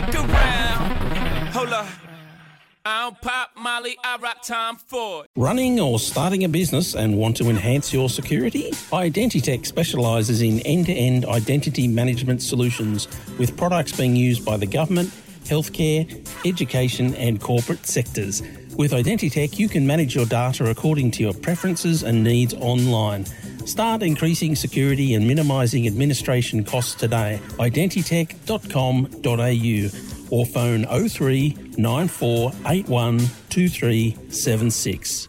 fuck around. Hold up. I don't pop Molly, I rock Tom Ford. Running or starting a business and want to enhance your security? Identitech specialises in end-to-end identity management solutions with products being used by the government, healthcare, education and corporate sectors. With Identitech, you can manage your data according to your preferences and needs online. Start increasing security and minimising administration costs today. Identitech.com.au or phone 03 9481 2376.